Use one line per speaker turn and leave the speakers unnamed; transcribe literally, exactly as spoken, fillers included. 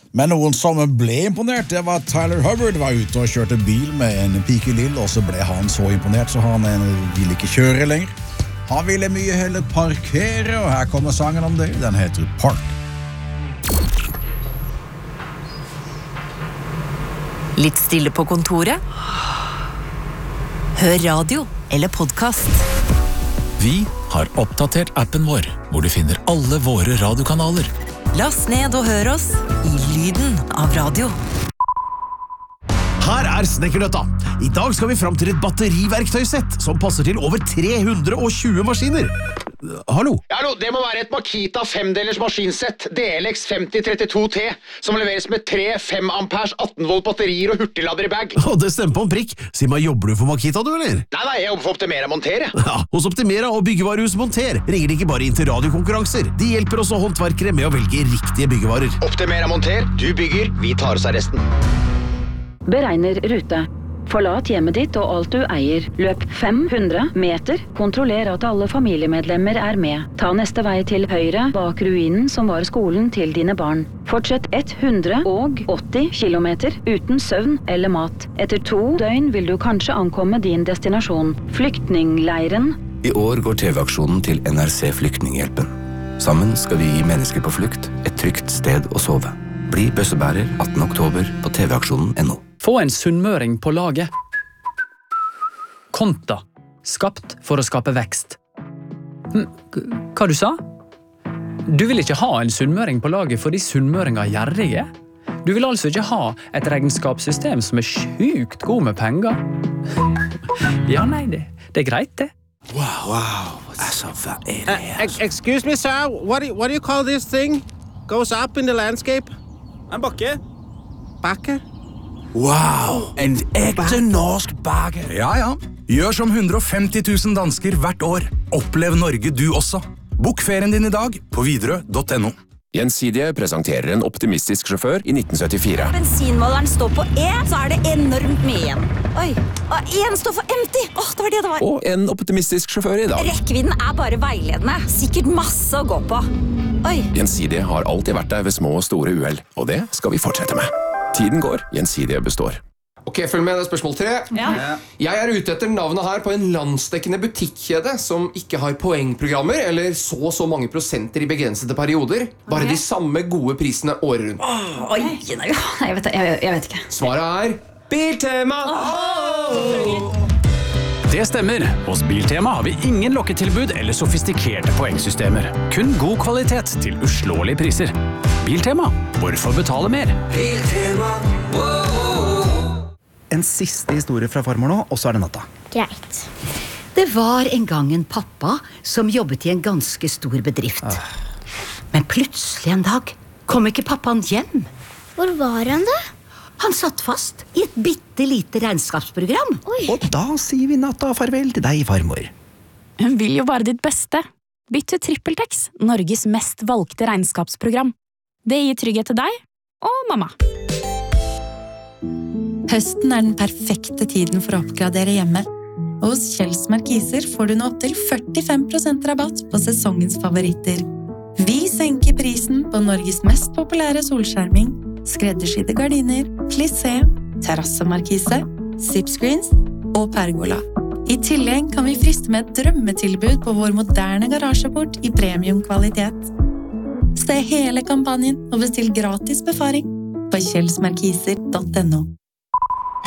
Men noen som ble imponert, det var Tyler Hubbard, var ute og kjørte bil med en pike lill, og så ble han så imponert, så han ville ikke kjøre lenger. Han ville mye heller parkere, og her kommer sangen om det. Den heter Park.
Litt stille på kontoret? Hør radio eller podcast.
Vi har oppdatert appen vår, hvor du finner alle våre radiokanaler.
Last ned og hør oss i lyden av radio.
Her er Snekkernøtta. I dag skal vi frem til et batteriverktøysett som passer til over tre hundre og tjue maskiner. Hallo?
Hallo, det må være et Makita femdelers maskinsett D L X femti trettito T som leveres med tre fem ampers atten volt batterier og hurtiglader i bag.
Å, det stemmer på en prikk. Si meg, jobber du for Makita, du, eller?
Nei, nei, jeg jobber for Optimera Monter.
Ja, hos Optimera og byggevarehus Monter ringer de ikke bare inn til radiokonkurranser. De hjelper også håndverkere med å velge riktige byggevarer.
Optimera Monter, du bygger, vi tar oss av resten.
Beregner rute. Forlat hjemmet ditt og alt du eier. Løp fem hundre meter. Kontroller at alle familiemedlemmer er med. Ta neste vei til høyre bak ruinen som var skolen til dine barn. Fortsett hundre og åtti kilometer uten søvn eller mat. Etter to døgn vil du kanskje ankomme din destinasjon. Flyktningleiren.
I år går T V-aksjonen til N R C Flyktninghjelpen. Sammen skal vi gi mennesker på flukt et trygt sted å sove. Bli bøssebærer attende oktober på tvaksjonen punktum no.
Få en sunnmøring på laget. Konta. Skapt for å skape vekst. Hva du sa? Du vil ikke ha en sunnmøring på laget fordi sunnmøringer er gjerrige? Du vil altså ikke ha et regnskapssystem som er sjukt god med penger? Ja, nei, det, det er greit, det.
Wow, wow. Altså, hva er det her?
Uh, excuse me, sir. What do, you, what do you call this thing? Goes up in the landscape?
En bakke.
Bakke?
Wow, en ekte norsk bakke.
Ja, ja. Gjør som hundre og femti tusen dansker hvert år. Opplev Norge du også. Bok ferien din i dag på Widerøe punktum no.
Gjensidige presenterer en optimistisk sjåfør i nitten syttifire.
Bensinmåleren står på E, så er det enormt mye igjen. Oi, og en står for empty. Åh, det var det det var.
Og en optimistisk sjåfør i dag.
Rekkevidden er bare veiledende. Sikkert masse å gå på. Oi.
Gjensidige har alltid vært der ved små og store uheld, og det skal vi fortsette med. Tiden går, Gjensidige består.
Ok, følg med, det er spørsmål tre.
Ja.
Jeg er ute etter navnet her på en landsdekkende butikkjede som ikke har poengprogrammer, eller så og så mange prosenter i begrensede perioder. Bare
Ok.
de samme gode prisene året rundt.
Åh, oi, nei, jeg vet, jeg, jeg vet ikke.
Svaret er Biltema!
Det stemmer. Hos Biltema har vi ingen lokketilbud eller sofistikerte poengsystemer. Kun god kvalitet til uslåelige priser. Biltema. Hvorfor betale mer?
Biltema, wow.
En siste historie fra farmor nå, og så er det natta.
Greit. Det var en gang en pappa som jobbet i en ganske stor bedrift.
Ah.
Men plutselig en dag kom ikke pappaen hjem.
Hvor var han da?
Han satt fast i et bittelite regnskapsprogram.
Oi.
Og da sier vi natta farvel til deg, farmor.
Hun vil jo bare ditt beste. Bytt til TrippelTex, Norges mest valgte regnskapsprogram. Det gir trygghet til deg og mamma.
Høsten er den perfekte tiden for å oppgradere hjemme. Hos Kjells Markiser får du nå opp til førtifem prosent rabatt på sesongens favoritter. Vi senker prisen på Norges mest populære solskjerming, skreddersydde gardiner, plissé, terrassemarkise, zipscreens og pergola. I tillegg kan vi friste med et drømmetilbud på vår moderne garasjeport i premiumkvalitet. Se hele kampanjen og bestill gratis befaring på kjelsmarkiser punktum no.